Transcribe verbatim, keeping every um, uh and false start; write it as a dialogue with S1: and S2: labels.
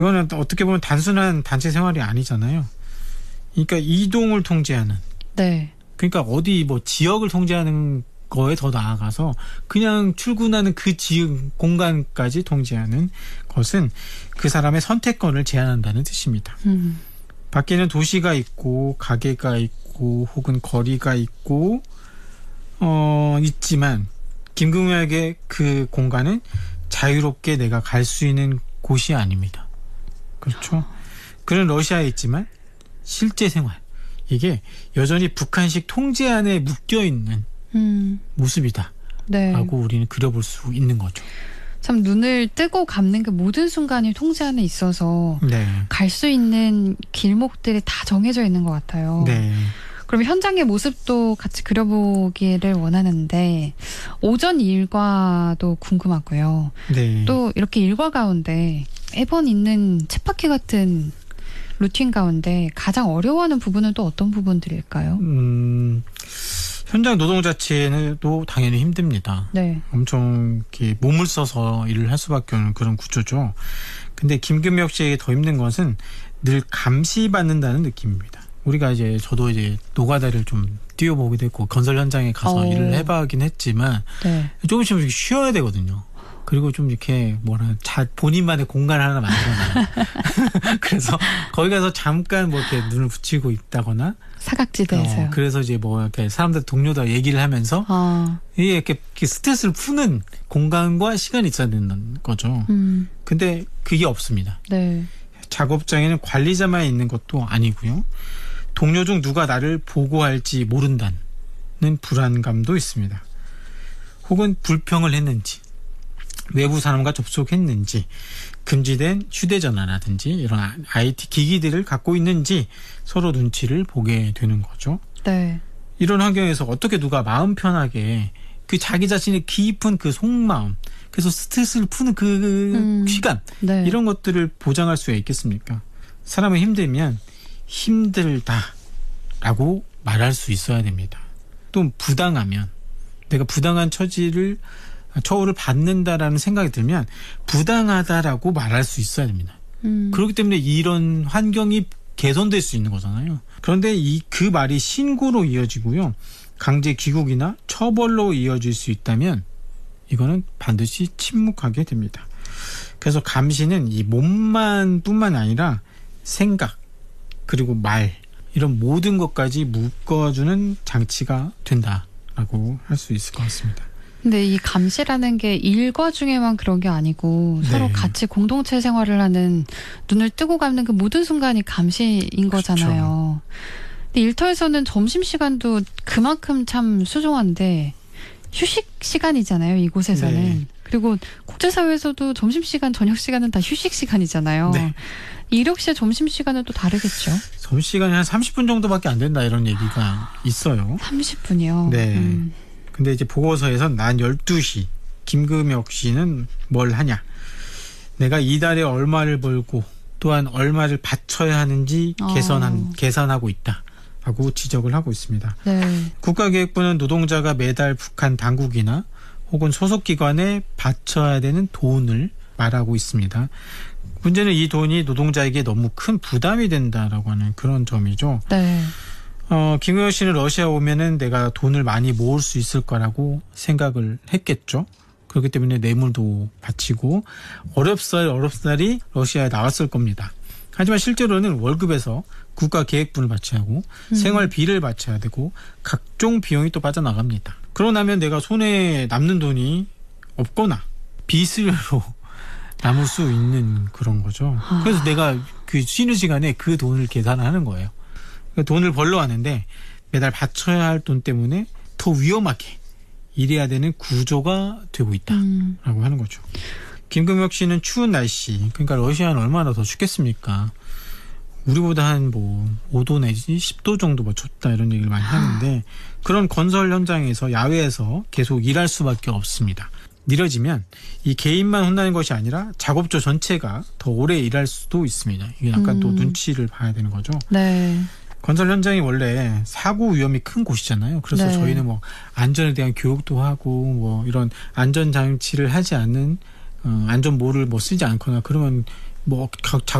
S1: 이거는 어떻게 보면 단순한 단체 생활이 아니잖아요. 그러니까 이동을 통제하는.
S2: 네.
S1: 그러니까 어디 뭐 지역을 통제하는 거에 더 나아가서 그냥 출근하는 그 지역 공간까지 통제하는 것은 그 사람의 선택권을 제한한다는 뜻입니다.
S2: 음.
S1: 밖에는 도시가 있고 가게가 있고 혹은 거리가 있고 어 있지만 김금혁의 그 공간은 자유롭게 내가 갈 수 있는 곳이 아닙니다. 그렇죠. 그는 러시아에 있지만 실제 생활 이게 여전히 북한식 통제 안에 묶여있는
S2: 음.
S1: 모습이다
S2: 네.
S1: 라고 우리는 그려볼 수 있는 거죠.
S2: 참 눈을 뜨고 감는 그 모든 순간이 통제 안에 있어서
S1: 네.
S2: 갈 수 있는 길목들이 다 정해져 있는 것 같아요.
S1: 네.
S2: 그럼 현장의 모습도 같이 그려보기를 원하는데 오전 일과도 궁금하고요.
S1: 네.
S2: 또 이렇게 일과 가운데 매번 있는 쳇바퀴 같은 루틴 가운데 가장 어려워하는 부분은 또 어떤 부분들일까요?
S1: 음, 현장 노동 자체도 당연히 힘듭니다.
S2: 네.
S1: 엄청 이렇게 몸을 써서 일을 할 수밖에 없는 그런 구조죠. 근데 김금혁 씨에게 더 힘든 것은 늘 감시받는다는 느낌입니다. 우리가 이제 저도 이제 노가다를 좀 뛰어보기도 했고 건설 현장에 가서
S2: 오.
S1: 일을 해봐긴 했지만
S2: 네.
S1: 조금씩 조금씩 쉬어야 되거든요. 그리고 좀 이렇게 뭐라 자 본인만의 공간을 하나 만들어놔요. 그래서 거기 가서 잠깐 뭐 이렇게 눈을 붙이고 있다거나
S2: 사각지대에서요.
S1: 어, 그래서 이제 뭐 이렇게 사람들 동료들 얘기를 하면서
S2: 아.
S1: 이게 이렇게, 이렇게 스트레스를 푸는 공간과 시간이 있어야 되는 거죠.
S2: 음.
S1: 근데 그게 없습니다.
S2: 네.
S1: 작업장에는 관리자만 있는 것도 아니고요. 동료 중 누가 나를 보고할지 모른다는 불안감도 있습니다. 혹은 불평을 했는지 외부 사람과 접촉했는지 금지된 휴대전화라든지 이런 아이티 기기들을 갖고 있는지 서로 눈치를 보게 되는 거죠.
S2: 네.
S1: 이런 환경에서 어떻게 누가 마음 편하게 그 자기 자신의 깊은 그 속마음 그래서 스트레스를 푸는 그
S2: 음,
S1: 시간
S2: 네.
S1: 이런 것들을 보장할 수가 있겠습니까? 사람은 힘들면 힘들다라고 말할 수 있어야 됩니다. 또 부당하면 내가 부당한 처지를 처우를 받는다라는 생각이 들면 부당하다라고 말할 수 있어야 됩니다.
S2: 음.
S1: 그렇기 때문에 이런 환경이 개선될 수 있는 거잖아요. 그런데 이 그 말이 신고로 이어지고요. 강제 귀국이나 처벌로 이어질 수 있다면 이거는 반드시 침묵하게 됩니다. 그래서 감시는 이 몸만 뿐만 아니라 생각 그리고 말 이런 모든 것까지 묶어주는 장치가 된다라고 할 수 있을 것 같습니다.
S2: 근데 이 감시라는 게 일과 중에만 그런 게 아니고
S1: 네.
S2: 서로 같이 공동체 생활을 하는 눈을 뜨고 감는 그 모든 순간이 감시인 거잖아요. 근데 일터에서는 점심시간도 그만큼 참 소중한데 휴식 시간이잖아요. 이곳에서는.
S1: 네.
S2: 그리고 국제사회에서도 점심시간, 저녁시간은 다 휴식 시간이잖아요.
S1: 네.
S2: 이력 씨의 점심시간은 또 다르겠죠?
S1: 점심시간이 한 삼십 분 정도밖에 안 된다 이런 얘기가 있어요.
S2: 삼십 분이요?
S1: 네.
S2: 음.
S1: 근데 이제 보고서에선 난 열두 시 김금혁 씨는 뭘 하냐 내가 이달에 얼마를 벌고 또한 얼마를 바쳐야 하는지
S2: 어.
S1: 계산한, 계산하고 있다라고 지적을 하고 있습니다.
S2: 네.
S1: 국가기획부는 노동자가 매달 북한 당국이나 혹은 소속기관에 바쳐야 되는 돈을 말하고 있습니다. 문제는 이 돈이 노동자에게 너무 큰 부담이 된다라고 하는 그런 점이죠.
S2: 네.
S1: 어, 김금혁 씨는 러시아 오면은 내가 돈을 많이 모을 수 있을 거라고 생각을 했겠죠. 그렇기 때문에 뇌물도 바치고 어렵사리 어렵사리 러시아에 나왔을 겁니다. 하지만 실제로는 월급에서 국가계획분을 바쳐야 하고
S2: 음.
S1: 생활비를 바쳐야 되고 각종 비용이 또 빠져나갑니다. 그러고 나면 내가 손에 남는 돈이 없거나 빚으로 남을 수 있는 그런 거죠. 그래서 내가 그 쉬는 시간에 그 돈을 계산하는 거예요. 돈을 벌러 왔는데 매달 바쳐야 할 돈 때문에 더 위험하게 일해야 되는 구조가 되고 있다라고
S2: 음.
S1: 하는 거죠. 김금혁 씨는 추운 날씨, 그러니까 러시아는 얼마나 더 춥겠습니까? 우리보다 한 뭐 오 도 내지 십 도 정도 뭐 춥다 이런 얘기를 많이 하는데 그런 건설 현장에서 야외에서 계속 일할 수밖에 없습니다. 느려지면 이 개인만 혼나는 것이 아니라 작업조 전체가 더 오래 일할 수도 있습니다. 이게 약간
S2: 음.
S1: 또 눈치를 봐야 되는 거죠.
S2: 네.
S1: 건설 현장이 원래 사고 위험이 큰 곳이잖아요. 그래서
S2: 네.
S1: 저희는 뭐 안전에 대한 교육도 하고 뭐 이런 안전 장치를 하지 않는 어, 안전모를 뭐 쓰지 않거나 그러면 뭐 각